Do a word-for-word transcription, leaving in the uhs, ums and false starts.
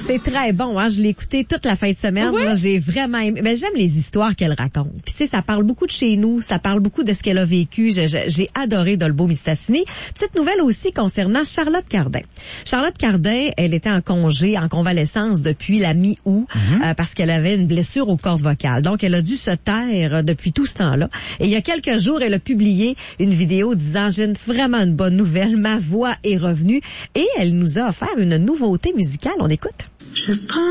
C'est très bon, hein. Je l'ai écouté toute la fin de semaine. Ouais. Là, j'ai vraiment aimé. Mais j'aime les histoires qu'elle raconte. Puis tu sais, ça parle beaucoup de chez nous, ça parle beaucoup de ce qu'elle a vécu. Je, je, j'ai adoré Dolbeau-Mistassini. Petite nouvelle aussi concernant Charlotte Cardin. Charlotte Cardin, elle était en congé, en convalescence depuis la mi-août mm-hmm. euh, parce qu'elle avait une blessure aux cordes vocales. Donc, elle a dû se taire depuis tout ce temps-là. Et il y a quelques jours, elle a publié une vidéo disant « J'ai une, vraiment une bonne nouvelle, ma voix est revenue ». Et elle nous a offert une nouveauté musicale. On écoute. Je pense